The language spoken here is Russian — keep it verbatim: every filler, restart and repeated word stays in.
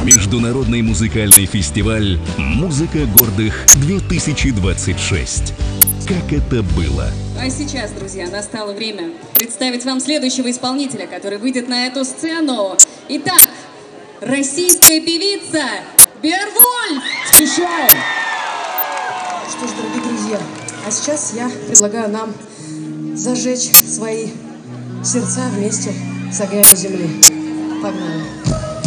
Международный музыкальный фестиваль «Музыка гордых-две тысячи двадцать шесть». Как это было? А сейчас, друзья, настало время представить вам следующего исполнителя, который выйдет на эту сцену. Итак, российская певица Беовульф! Встречаем! Что ж, дорогие друзья, а сейчас я предлагаю нам зажечь свои сердца вместе с огнями земли. Погнали!